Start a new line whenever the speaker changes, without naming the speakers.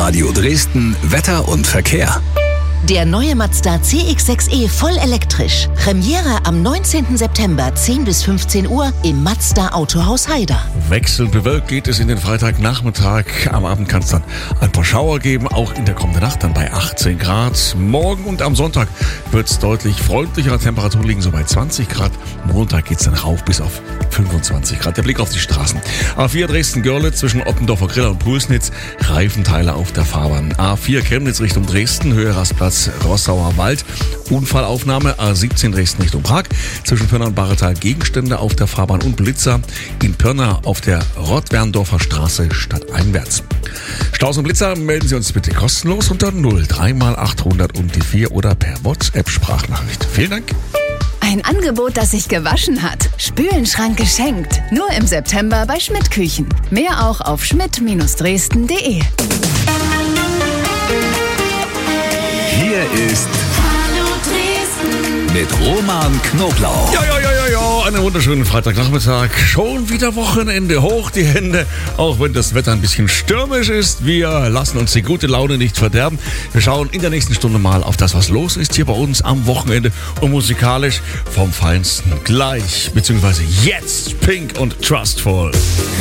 Radio Dresden Wetter und Verkehr.
Der neue Mazda CX-6e voll elektrisch. Premiere am 19. September 10 bis 15 Uhr im Mazda Autohaus Haider.
Wechselnd bewölkt geht es in den Freitagnachmittag. Am Abend kann es dann ein paar Schauer geben, auch in der kommenden Nacht dann bei 18 Grad. Morgen und am Sonntag wird es deutlich freundlicher. Temperaturen liegen so bei 20 Grad. Montag geht es dann rauf bis auf 25 Grad. Der Blick auf die Straßen. A4 Dresden-Görlitz zwischen Oppendorfer Griller und Pulsnitz. Reifenteile auf der Fahrbahn. A4 Chemnitz Richtung Dresden. Höhe Rastplatz Rossauer Wald. Unfallaufnahme A17 Dresden Richtung Prag. Zwischen Pirna und Bahretal Gegenstände auf der Fahrbahn und Blitzer. In Pirna auf der Rottwerndorfer Straße stadteinwärts. Staus und Blitzer melden Sie uns bitte kostenlos unter 03 mal 800 und die 4 oder per WhatsApp-Sprachnachricht. Vielen Dank.
Ein Angebot, das sich gewaschen hat. Spülenschrank geschenkt. Nur im September bei Schmidt Küchen. Mehr auch auf schmidt-dresden.de.
Hier ist
Hallo Dresden
mit Roman Knoblauch.
Ja, einen wunderschönen Freitagnachmittag. Schon wieder Wochenende. Hoch die Hände, auch wenn das Wetter ein bisschen stürmisch ist. Wir lassen uns die gute Laune nicht verderben. Wir schauen in der nächsten Stunde mal auf das, was los ist hier bei uns am Wochenende. Und musikalisch vom Feinsten gleich, beziehungsweise jetzt Pink und Trustful.